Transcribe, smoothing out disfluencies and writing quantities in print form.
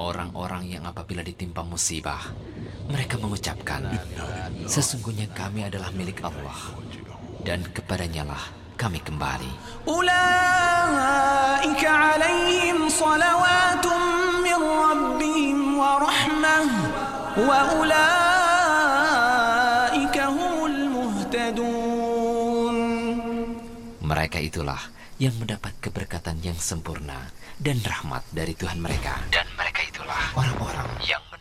orang-orang yang apabila ditimpa musibah, mereka mengucapkan, sesungguhnya kami adalah milik Allah, dan kepadanya lah kami kembali. Ulaika alaihim salawatun min rabbihim wa rahmah wa ulaika humul muhtadun. Mereka itulah yang mendapat keberkatan yang sempurna dan rahmat dari Tuhan mereka. Dan mereka itulah orang-orang yang